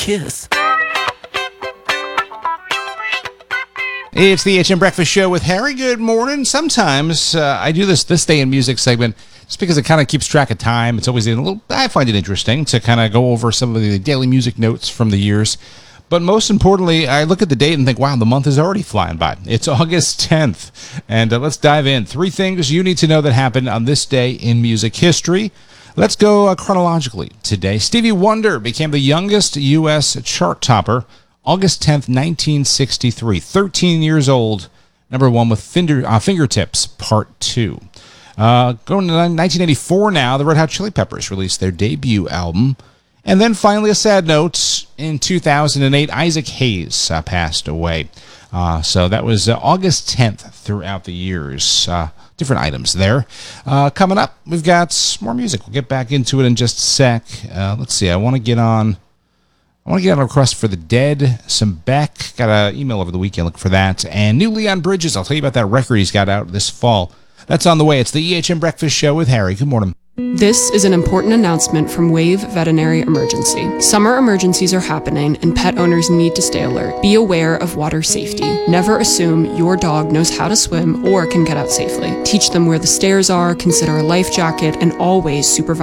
kiss. It's the HM Breakfast Show with Harry. Good morning. Sometimes I do this Day in Music segment just because it kind of keeps track of time. It's always I find it interesting to kind of go over some of the daily music notes from the years. But most importantly, I look at the date and think, wow, the month is already flying by. It's August 10th. And let's dive in. 3 things you need to know that happened on this day in music history. Let's go chronologically today. Stevie Wonder became the youngest U.S. chart topper August 10th, 1963. 13 years old. Number 1 with Fingertips, Part 2. Going to 1984 now, the Red Hot Chili Peppers released their debut album. And then finally, a sad note, in 2008, Isaac Hayes passed away. So that was August 10th throughout the years. Different items there. Coming up, we've got more music. We'll get back into it in just a sec. Let's see, I want to get on a request for The Dead, some Beck. Got an email over the weekend looking for that. And new Leon Bridges. I'll tell you about that record he's got out this fall. That's on the way. It's the EHM Breakfast Show with Harry. Good morning. This is an important announcement from Wave Veterinary Emergency. Summer emergencies are happening and pet owners need to stay alert. Be aware of water safety. Never assume your dog knows how to swim or can get out safely. Teach them where the stairs are, consider a life jacket, and always supervise